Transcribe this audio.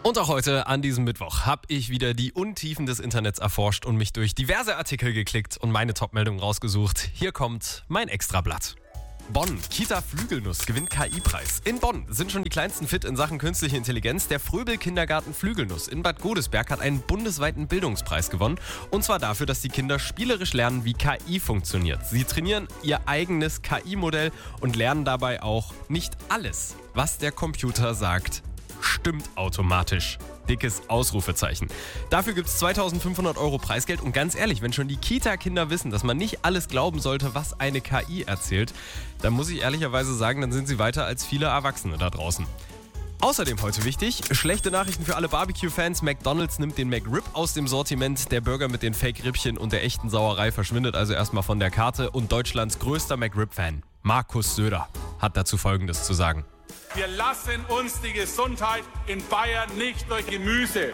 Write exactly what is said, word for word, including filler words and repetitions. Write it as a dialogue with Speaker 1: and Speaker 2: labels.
Speaker 1: Und auch heute, an diesem Mittwoch, habe ich wieder die Untiefen des Internets erforscht und mich durch diverse Artikel geklickt und meine Top-Meldungen rausgesucht. Hier kommt mein Extrablatt. Bonn, Kita Flügelnuss gewinnt K I-Preis. In Bonn sind schon die Kleinsten fit in Sachen künstliche Intelligenz. Der Fröbel-Kindergarten Flügelnuss in Bad Godesberg hat einen bundesweiten Bildungspreis gewonnen. Und zwar dafür, dass die Kinder spielerisch lernen, wie K I funktioniert. Sie trainieren ihr eigenes K I-Modell und lernen dabei auch nicht alles, was der Computer sagt, stimmt automatisch. Dickes Ausrufezeichen. Dafür gibt es zweitausendfünfhundert Euro Preisgeld und ganz ehrlich, wenn schon die Kita-Kinder wissen, dass man nicht alles glauben sollte, was eine K I erzählt, dann muss ich ehrlicherweise sagen, dann sind sie weiter als viele Erwachsene da draußen. Außerdem heute wichtig, schlechte Nachrichten für alle Barbecue-Fans. McDonald's nimmt den McRib aus dem Sortiment. Der Burger mit den Fake-Rippchen und der echten Sauerei verschwindet also erstmal von der Karte. Und Deutschlands größter McRib-Fan, Markus Söder, hat dazu Folgendes zu sagen.
Speaker 2: Wir lassen uns die Gesundheit in Bayern nicht durch Gemüse